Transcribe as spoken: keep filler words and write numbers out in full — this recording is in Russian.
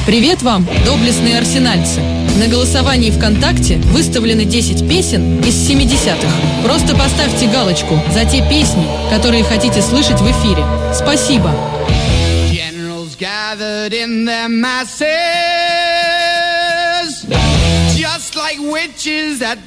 Привет вам, доблестные арсенальцы! На голосовании ВКонтакте выставлены десять песен из семидесятых. Просто поставьте галочку за те песни, которые хотите слышать в эфире. Спасибо! Gathered in their masses, just like witches at